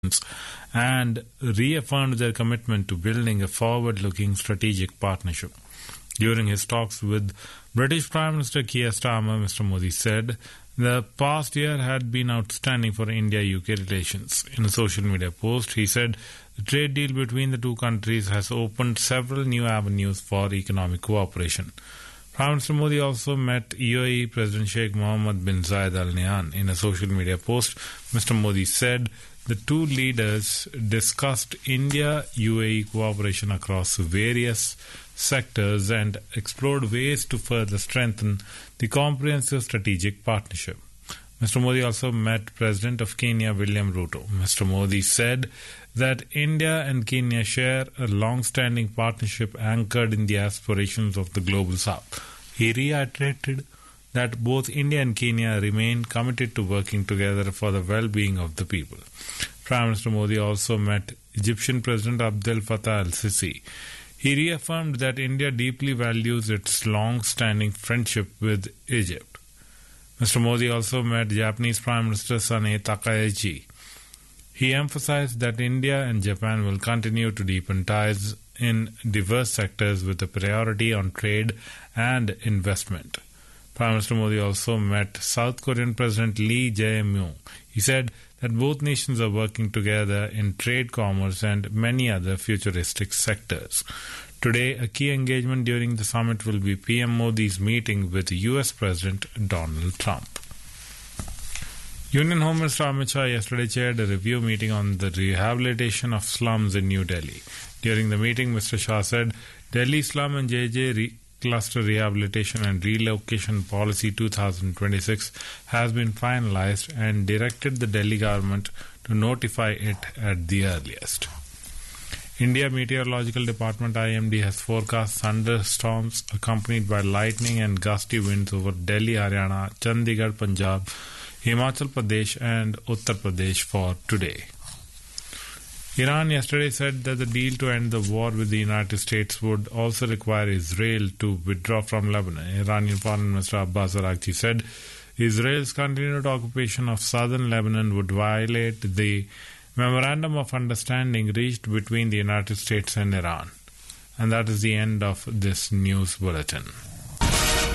and reaffirmed their commitment to building a forward-looking strategic partnership. During his talks with British Prime Minister Keir Starmer, Mr. Modi said the past year had been outstanding for India-UK relations. In a social media post, he said the trade deal between the two countries has opened several new avenues for economic cooperation. Prime Minister Modi also met UAE President Sheikh Mohammed bin Zayed Al Nahyan. In a social media post, Mr. Modi said the two leaders discussed India-UAE cooperation across various sectors and explored ways to further strengthen the comprehensive strategic partnership. Mr. Modi also met President of Kenya, William Ruto. Mr. Modi said that India and Kenya share a long-standing partnership anchored in the aspirations of the global south. He reiterated that both India and Kenya remain committed to working together for the well-being of the people. Prime Minister Modi also met Egyptian President Abdel Fattah al-Sisi. He reaffirmed that India deeply values its long-standing friendship with Egypt. Mr. Modi also met Japanese Prime Minister Sanae Takaichi. He emphasized that India and Japan will continue to deepen ties in diverse sectors with a priority on trade and investment. Prime Minister Modi also met South Korean President Lee Jae-myung. He said that both nations are working together in trade, commerce, and many other futuristic sectors. Today, a key engagement during the summit will be PM Modi's meeting with US President Donald Trump. Union Home Minister Amit Shah yesterday chaired a review meeting on the rehabilitation of slums in New Delhi. During the meeting, Mr. Shah said Delhi Slum and JJ Cluster Rehabilitation and Relocation Policy 2026 has been finalized and directed the Delhi government to notify it at the earliest. India Meteorological Department IMD has forecast thunderstorms accompanied by lightning and gusty winds over Delhi, Haryana, Chandigarh, Punjab, Himachal Pradesh and Uttar Pradesh for today. Iran yesterday said that the deal to end the war with the United States would also require Israel to withdraw from Lebanon. Iranian Foreign Minister Abbas Araghchi said Israel's continued occupation of southern Lebanon would violate the Memorandum of Understanding reached between the United States and Iran. And that is the end of this news bulletin.